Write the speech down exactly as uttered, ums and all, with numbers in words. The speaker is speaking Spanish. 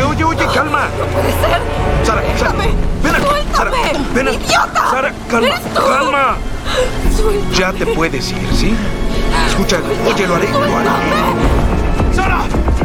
oye, oye, calma. No puede ser. Sara, Sara, ven aquí. Sara, ven aquí. ¡Idiota! Sara, calma, ¡Eres tú! calma. Suéltame. Ya te puedes ir, ¿sí? Escucha, oye, lo haré, lo haré. Suéltame. ¡Sara!